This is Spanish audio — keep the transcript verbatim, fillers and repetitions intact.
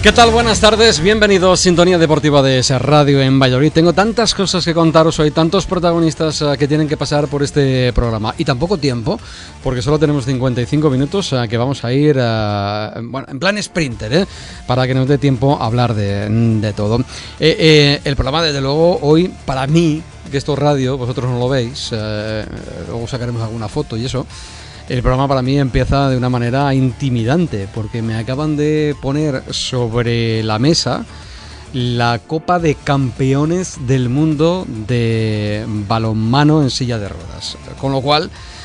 ¿Qué tal? Buenas tardes, bienvenidos, Sintonía Deportiva de esa radio en Valladolid. Tengo tantas cosas que contaros hoy, tantos protagonistas uh, que tienen que pasar por este programa y tan poco tiempo, porque solo tenemos cincuenta y cinco minutos uh, que vamos a ir uh, bueno, en plan sprinter, ¿eh? Para que nos dé tiempo a hablar de, de todo. Eh, eh, el programa, desde luego, hoy, para mí, que esto es radio, vosotros no lo veis, uh, luego sacaremos alguna foto y eso. El programa para mí empieza de una manera intimidante, porque me acaban de poner sobre la mesa la Copa de Campeones del Mundo de balonmano en silla de ruedas. Con lo cual,